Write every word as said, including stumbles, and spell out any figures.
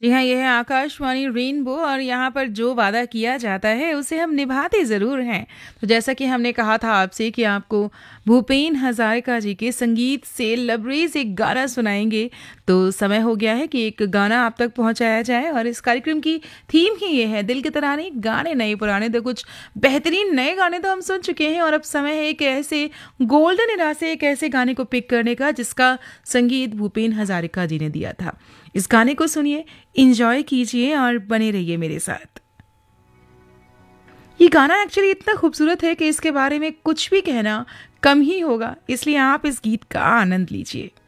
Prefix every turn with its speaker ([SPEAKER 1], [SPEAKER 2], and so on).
[SPEAKER 1] जी हाँ, ये है आकाशवाणी रेनबो और यहाँ पर जो वादा किया जाता है उसे हम निभाते ज़रूर हैं। तो जैसा कि हमने कहा था आपसे कि आपको भूपेन हज़ारिका जी के संगीत से लबरेज़ एक गाना सुनाएँगे, तो समय हो गया है कि एक गाना आप तक पहुँचाया जाए और इस कार्यक्रम की थीम ही ये है, दिल के तराने गाने नए पुराने। तो कुछ बेहतरीन नए गाने तो हम सुन चुके हैं और अब समय है एक ऐसे गोल्डन एरा से एक ऐसे गाने को पिक करने का जिसका संगीत भूपेन हज़ारिका जी ने दिया था। इस गाने को सुनिए, एन्जॉय कीजिए और बने रहिए मेरे साथ। ये गाना एक्चुअली इतना खूबसूरत है कि इसके बारे में कुछ भी कहना कम ही होगा, इसलिए आप इस गीत का आनंद लीजिए।